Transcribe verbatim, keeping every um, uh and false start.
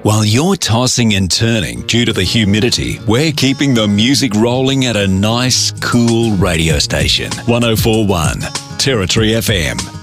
While you're tossing and turning due to the humidity, we're keeping the music rolling at a nice, cool radio station. one oh four point one Territory F M.